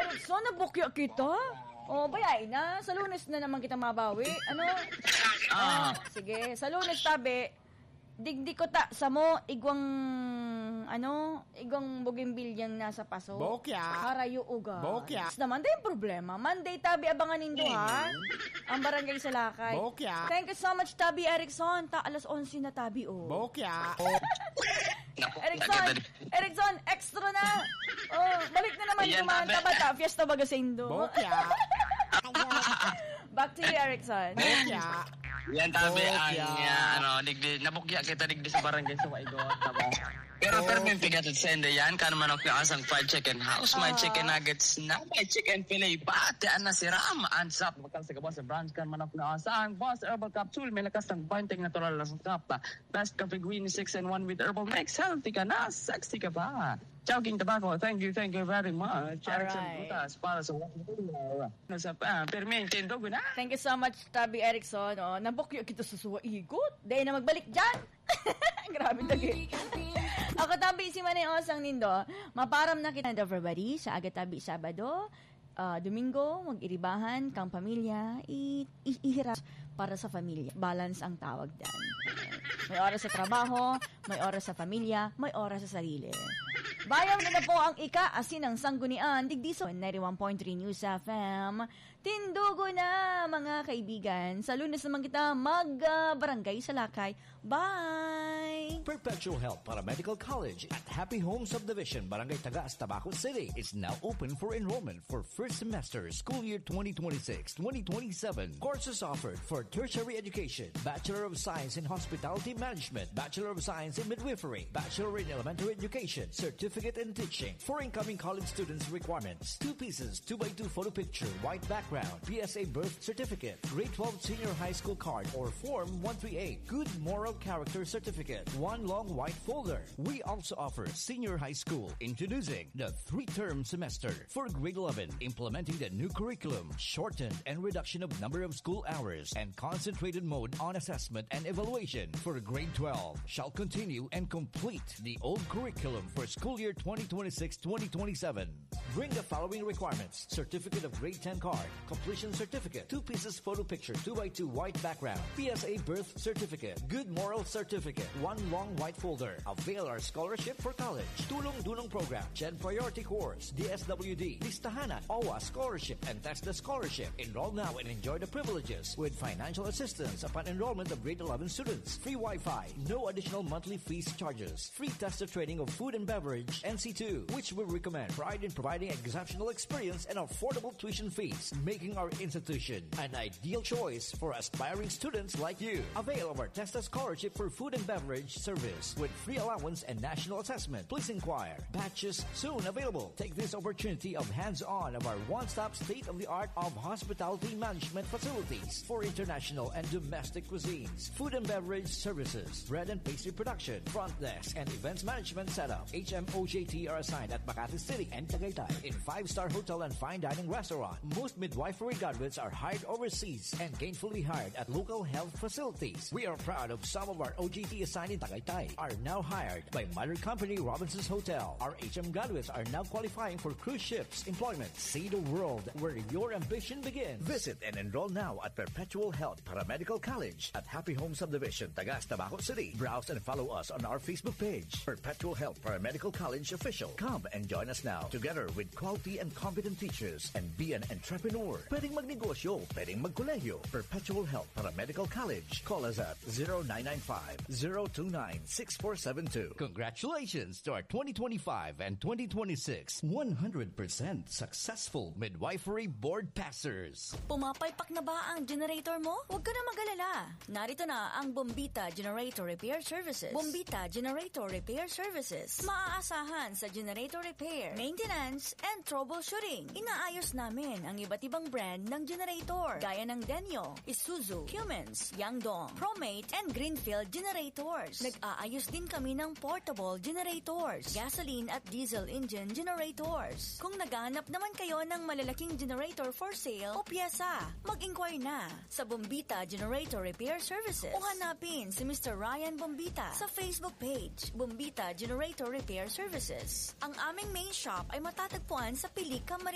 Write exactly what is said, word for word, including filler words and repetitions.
Erickson, nabukya kita. O, oh, bayay na. Sa Lunes na naman kita mabawi. Ano? Ah, sige. Sa Lunes, tabi, digdi ko ta sa mo, igwang, ano, igwang bugimbilyang nasa paso. Bokya. Harayo uga. Bokya. Tapos naman, yung problema. Monday, tabi, abangan nindo, ha? Ang barangay sa Lakay. Bokya. Thank you so much, Tabi Erickson. Ta, alas onse na, Tabi, oh. Bokya. Erickson, Erickson, extra na. Oh, balik na naman kumanta ba ta? Fiesta Bagasindo. Bokya. Back to you, Erickson. Bokya. Yan tabi ang Bokya. uh, ano, digdi, nabukya kita digdi sa barangay sa Waigo. Pero pero may pigat at sende yan, kano manok na asang fried chicken house, may chicken nuggets na, may chicken fillet, pati na si Ram, ansap, makal sa kabos sa branch, kan manok na asang, boss, herbal capsule, may lakas ng binding natural na sa kapa, best coffee green, six and one with herbal mix, healthy ka na, sexy ka pa. Ciao, King Tobacco, thank you, thank you very much. Erickson Butas, para sa nasa uh, permente, dogo na. Thank you so much, Tabi Erickson. Oh, nabukyo kita sa suwaigot. Dahil na magbalik dyan. Grabe lagi. Ako tabi si Manay Osang Nindo. Maparam na kita and everybody sa agad-tabi Sabado, uh, Domingo, mag-iribahan, kang pamilya, i- i- ihirap para sa pamilya. Balance ang tawag dan. May oras sa trabaho, may oras sa pamilya, may oras sa sarili. Bayaw na na po ang ika-asin ng sanggunian, digdiso ninety-one point three News F M. Tindugo na, mga kaibigan. Sa Lunes naman kita mag-barangay uh, sa Lakay. Bye! Perpetual Health Paramedical College at Happy Home Subdivision, Barangay Tagaas, Tabaco City is now open for enrollment for first semester, school year twenty twenty-six twenty twenty-seven. Courses offered for tertiary education, Bachelor of Science in Hospitality Management, Bachelor of Science in Midwifery, Bachelor in Elementary Education, Certificate in Teaching. For incoming college students requirements, two pieces, two by two photo picture, white background, P S A birth certificate, grade twelve senior high school card, or Form one thirty-eight, good moral character certificate, one long white folder. We also offer senior high school, introducing the three-term semester. For grade eleven, implementing the new curriculum, shortened and reduction of number of school hours, and concentrated mode on assessment and evaluation. For grade twelve, shall continue and complete the old curriculum for school year twenty twenty-six twenty twenty-seven. Bring the following requirements: certificate of grade ten card, completion certificate, two pieces photo picture, two by two white background, P S A birth certificate, good moral certificate, one long white folder. Avail our scholarship for college, Tulong Dunong program, Gen Priority Course, D S W D, Listahanan, O W A scholarship, and TESDA scholarship. Enroll now and enjoy the privileges with financial assistance upon enrollment of grade eleven students. Free Wi-Fi, no additional monthly fees charges. Free tester training of food and beverage, N C two, which we recommend. Pride in providing exceptional experience and affordable tuition fees, making our institution an ideal choice for aspiring students like you. Avail of our TESDA scholarship for food and beverage service with free allowance and national assessment. Please inquire. Batches soon available. Take this opportunity of hands-on of our one-stop state-of-the-art of hospitality management facilities for international and domestic cuisines, food and beverage services, bread and pastry production, front desk, and events management setup. H M O J T are assigned at Makati City and Tagaytay in five-star hotel and fine dining restaurant. Most midwifery graduates are hired overseas and gainfully hired at local health facilities. We are proud of some of our O J T assigned in Tagaytay are now hired by mother company Robinson's Hotel. Our H M graduates are now qualifying for cruise ships employment. See the world where your ambition begins. Visit and enroll now at Perpetual Health Paramedical College at Happy Home Subdivision, Tagaas, Tabaco City. Browse and follow us on our Facebook page, Perpetual Health Paramedical College Official. Come and join us now, together with quality and competent teachers, and be an entrepreneur. Pwedeng magnegosyo, pwedeng magkolehiyo. Perpetual Health Paramedical College. Call us at zero nine nine five, zero two nine, six four seven two. Congratulations to our twenty twenty-five and twenty twenty-six one hundred percent successful midwifery board passers. Pumapaypak na ba ang generator mo? Huwag ka na mag-alala. Narito na ang Bombita Generator Repair Services. Bombita Generator Repair Services. Maaasahan sa generator repair, maintenance, and troubleshooting. Inaayos namin ang iba't ibang brand ng generator gaya ng Denyo, Isuzu, Cummins, Yangdong, Promate, and Greenfield generators. Nag-aayos din kami ng portable generators, gasoline at diesel engine generators. Kung naghahanap naman kayo ng malalaking generator for sale o pyesa, mag-inquire na sa Bombita Generator Repair Services o hanapin si Mister Ryan Bombita sa Facebook page, Bombita Generator Repair Services. Ang aming main shop ay matatagpuan sa Pilica, Marin